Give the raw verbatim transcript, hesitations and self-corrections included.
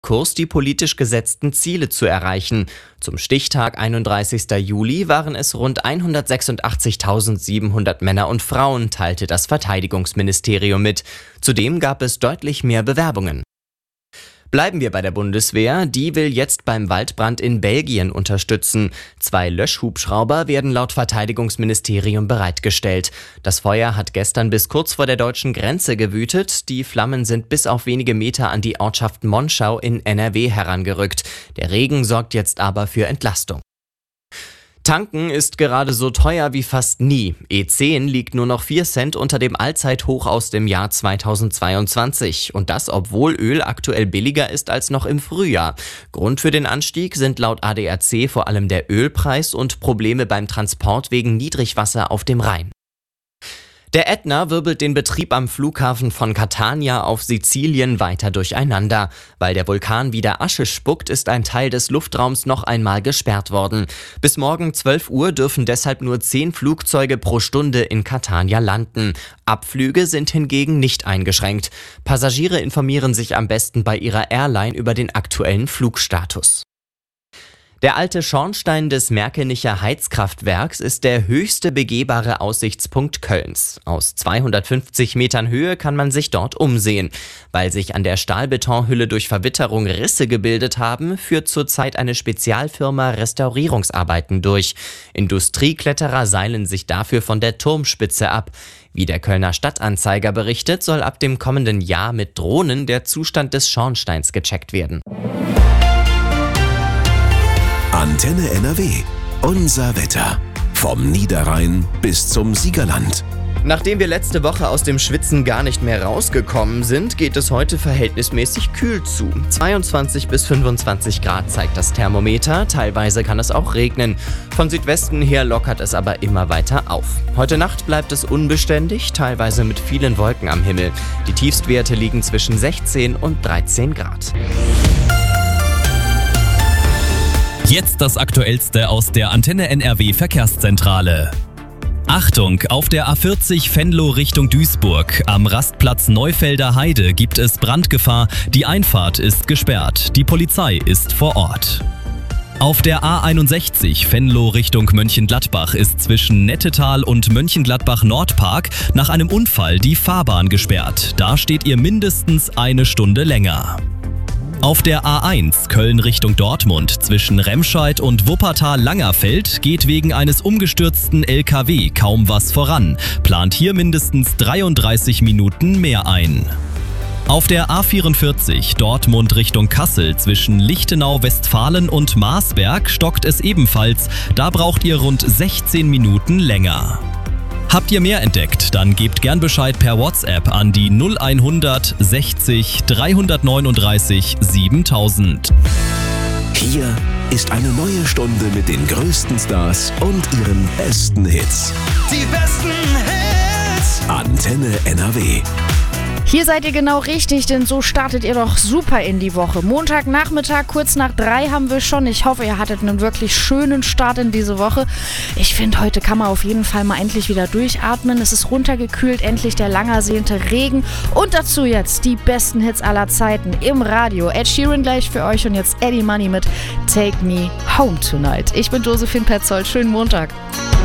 Kurs, die politisch gesetzten Ziele zu erreichen. Zum Stichtag einunddreißigster Juli waren es rund hundertsechsundachtzigtausendsiebenhundert Männer und Frauen, teilte das Verteidigungsministerium mit. Zudem gab es deutlich mehr Bewerbungen. Bleiben wir bei der Bundeswehr, die will jetzt beim Waldbrand in Belgien unterstützen. Zwei Löschhubschrauber werden laut Verteidigungsministerium bereitgestellt. Das Feuer hat gestern bis kurz vor der deutschen Grenze gewütet. Die Flammen sind bis auf wenige Meter an die Ortschaft Monschau in N R W herangerückt. Der Regen sorgt jetzt aber für Entlastung. Tanken ist gerade so teuer wie fast nie. E zehn liegt nur noch vier Cent unter dem Allzeithoch aus dem Jahr zweitausendzweiundzwanzig. Und das, obwohl Öl aktuell billiger ist als noch im Frühjahr. Grund für den Anstieg sind laut A D A C vor allem der Ölpreis und Probleme beim Transport wegen Niedrigwasser auf dem Rhein. Der Ätna wirbelt den Betrieb am Flughafen von Catania auf Sizilien weiter durcheinander. Weil der Vulkan wieder Asche spuckt, ist ein Teil des Luftraums noch einmal gesperrt worden. Bis morgen zwölf Uhr dürfen deshalb nur zehn Flugzeuge pro Stunde in Catania landen. Abflüge sind hingegen nicht eingeschränkt. Passagiere informieren sich am besten bei ihrer Airline über den aktuellen Flugstatus. Der alte Schornstein des Merkenicher Heizkraftwerks ist der höchste begehbare Aussichtspunkt Kölns. Aus zweihundertfünfzig Metern Höhe kann man sich dort umsehen. Weil sich an der Stahlbetonhülle durch Verwitterung Risse gebildet haben, führt zurzeit eine Spezialfirma Restaurierungsarbeiten durch. Industriekletterer seilen sich dafür von der Turmspitze ab. Wie der Kölner Stadtanzeiger berichtet, soll ab dem kommenden Jahr mit Drohnen der Zustand des Schornsteins gecheckt werden. Antenne N R W. Unser Wetter. Vom Niederrhein bis zum Siegerland. Nachdem wir letzte Woche aus dem Schwitzen gar nicht mehr rausgekommen sind, geht es heute verhältnismäßig kühl zu. zweiundzwanzig bis fünfundzwanzig Grad zeigt das Thermometer, teilweise kann es auch regnen. Von Südwesten her lockert es aber immer weiter auf. Heute Nacht bleibt es unbeständig, teilweise mit vielen Wolken am Himmel. Die Tiefstwerte liegen zwischen sechzehn und dreizehn Grad. Jetzt das Aktuellste aus der Antenne N R W Verkehrszentrale. Achtung, auf der A vierzig Venlo Richtung Duisburg. Am Rastplatz Neufelder Heide gibt es Brandgefahr. Die Einfahrt ist gesperrt. Die Polizei ist vor Ort. Auf der A einundsechzig Venlo Richtung Mönchengladbach ist zwischen Nettetal und Mönchengladbach-Nordpark nach einem Unfall die Fahrbahn gesperrt. Da steht ihr mindestens eine Stunde länger. Auf der A eins Köln Richtung Dortmund zwischen Remscheid und Wuppertal-Langerfeld geht wegen eines umgestürzten L K W kaum was voran. Plant hier mindestens dreiunddreißig Minuten mehr ein. Auf der A vierundvierzig Dortmund Richtung Kassel zwischen Lichtenau-Westfalen und Marsberg stockt es ebenfalls. Da braucht ihr rund sechzehn Minuten länger. Habt ihr mehr entdeckt, dann gebt gern Bescheid per WhatsApp an die null hundert sechzig dreihundertneununddreißig siebentausend. Hier ist eine neue Stunde mit den größten Stars und ihren besten Hits. Die besten Hits! Antenne N R W. Hier seid ihr genau richtig, denn so startet ihr doch super in die Woche. Montagnachmittag, kurz nach drei haben wir schon. Ich hoffe, ihr hattet einen wirklich schönen Start in diese Woche. Ich finde, heute kann man auf jeden Fall mal endlich wieder durchatmen. Es ist runtergekühlt, endlich der lang ersehnte Regen. Und dazu jetzt die besten Hits aller Zeiten im Radio. Ed Sheeran gleich für euch und jetzt Eddie Money mit Take Me Home Tonight. Ich bin Josephine Petzold. Schönen Montag.